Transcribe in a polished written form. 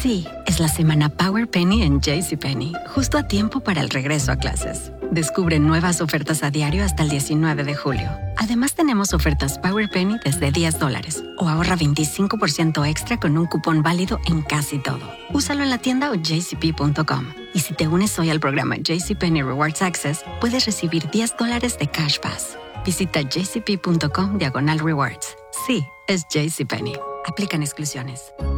Sí, es la semana Power Penny en JCPenney, justo a tiempo para el regreso a clases. Descubre nuevas ofertas a diario hasta el 19 de julio. Además, tenemos ofertas Power Penny desde $10 o ahorra 25% extra con un cupón válido en casi todo. Úsalo en la tienda o jcp.com. Y si te unes hoy al programa JCPenney Rewards Access, puedes recibir $10 de Cash Pass. Visita jcp.com/rewards. Sí, es JCPenney. Aplican exclusiones.